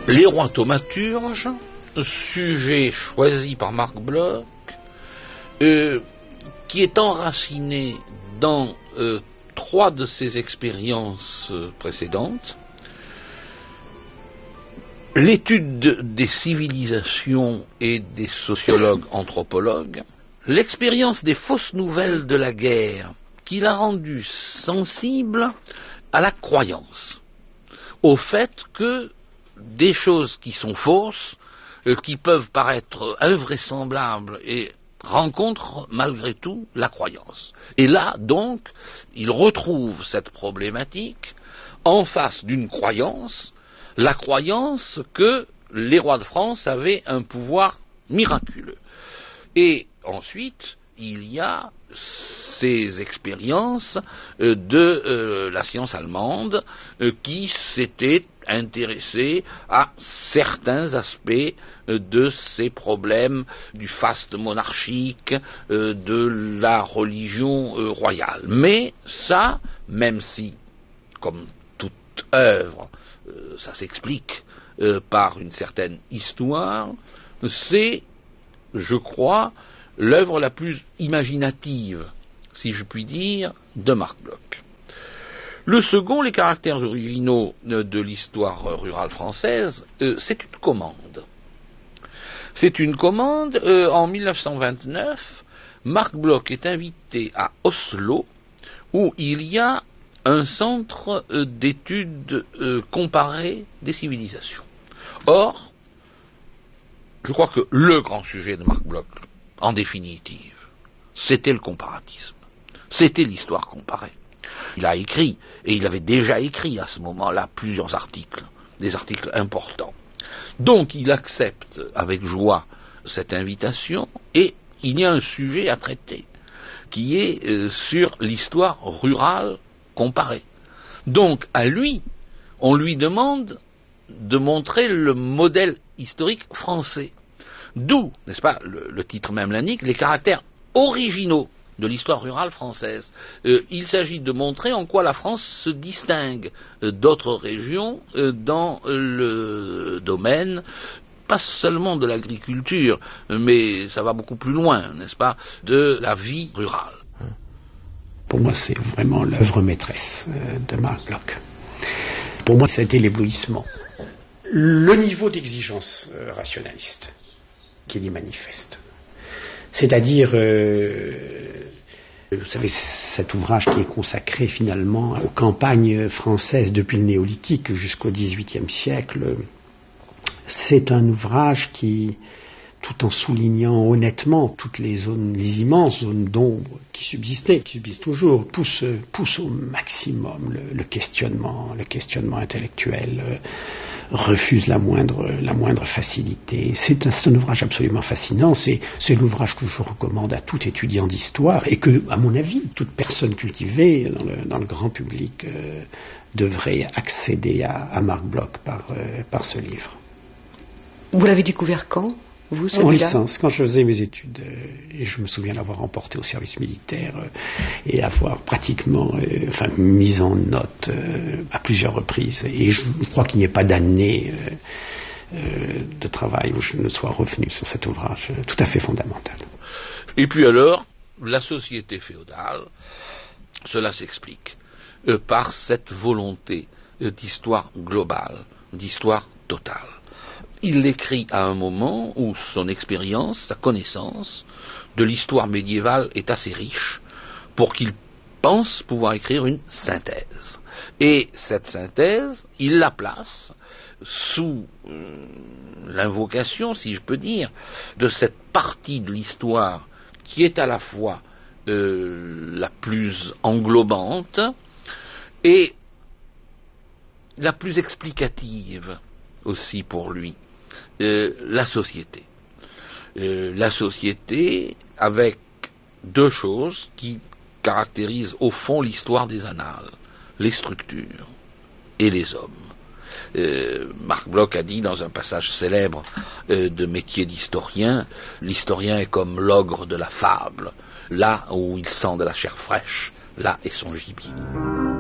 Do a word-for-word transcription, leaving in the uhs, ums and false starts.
Les rois thaumaturges, sujet choisi par Marc Bloch, euh, qui est enraciné dans euh, trois de ses expériences euh, précédentes. L'étude de, des civilisations et des sociologues anthropologues, l'expérience des fausses nouvelles de la guerre, qui l'a rendu sensible à la croyance, au fait que des choses qui sont fausses, euh, qui peuvent paraître invraisemblables et rencontrent malgré tout la croyance. Et là, donc, il retrouve cette problématique en face d'une croyance, la croyance que les rois de France avaient un pouvoir miraculeux. Et ensuite, il y a ces expériences euh, de euh, la science allemande euh, qui s'était intéressée à certains aspects euh, de ces problèmes du faste monarchique, euh, de la religion euh, royale. Mais ça, même si, comme toute œuvre, euh, ça s'explique euh, par une certaine histoire, c'est, je crois, l'œuvre la plus imaginative, si je puis dire, de Marc Bloch. Le second, les caractères originaux de l'histoire rurale française, euh, c'est une commande. C'est une commande, euh, en mille neuf cent vingt-neuf, Marc Bloch est invité à Oslo, où il y a un centre euh, d'études euh, comparées des civilisations. Or, je crois que le grand sujet de Marc Bloch, en définitive, c'était le comparatisme. C'était l'histoire comparée. Il a écrit, et il avait déjà écrit à ce moment-là plusieurs articles, des articles importants. Donc il accepte avec joie cette invitation, et il y a un sujet à traiter, qui est euh, sur l'histoire rurale comparée. Donc à lui, on lui demande de montrer le modèle historique français. D'où, n'est-ce pas, le, le titre même l'indique, les caractères originaux de l'histoire rurale française. Euh, il s'agit de montrer en quoi la France se distingue euh, d'autres régions euh, dans euh, le domaine, pas seulement de l'agriculture, mais ça va beaucoup plus loin, n'est-ce pas, de la vie rurale. Pour moi, c'est vraiment l'œuvre maîtresse euh, de Marc Bloch. Pour moi, ça a été l'éblouissement. Le niveau d'exigence euh, rationaliste qu'il y manifeste. C'est-à-dire, euh, vous savez, cet ouvrage qui est consacré finalement aux campagnes françaises depuis le néolithique jusqu'au dix-huitième siècle, c'est un ouvrage qui, tout en soulignant honnêtement toutes les zones, les immenses zones d'ombre qui subsistaient, qui subsistent toujours, pousse, pousse au maximum le, le questionnement, le questionnement intellectuel, euh, refuse la moindre, la moindre facilité. C'est un, c'est un ouvrage absolument fascinant. C'est, c'est l'ouvrage que je recommande à tout étudiant d'histoire et que, à mon avis, toute personne cultivée dans le, dans le grand public euh, devrait accéder à, à Marc Bloch par, euh, par ce livre. Vous l'avez découvert quand, vous, celui-là ? En licence, quand je faisais mes études, euh, et je me souviens l'avoir emporté au service militaire euh, et avoir pratiquement euh, enfin, mis en note euh, à plusieurs reprises. Et je, je crois qu'il n'y ait pas d'année euh, euh, de travail où je ne sois revenu sur cet ouvrage euh, tout à fait fondamental. Et puis alors, la société féodale, cela s'explique euh, par cette volonté euh, d'histoire globale, d'histoire totale. Il l'écrit à un moment où son expérience, sa connaissance de l'histoire médiévale est assez riche pour qu'il pense pouvoir écrire une synthèse. Et cette synthèse, il la place sous euh, l'invocation, si je peux dire, de cette partie de l'histoire qui est à la fois euh, la plus englobante et la plus explicative aussi pour lui. Euh, la société. Euh, la société avec deux choses qui caractérisent au fond l'histoire des annales, les structures et les hommes. Euh, Marc Bloch a dit dans un passage célèbre euh, de Métier d'historien, l'historien est comme l'ogre de la fable, là où il sent de la chair fraîche, là est son gibier.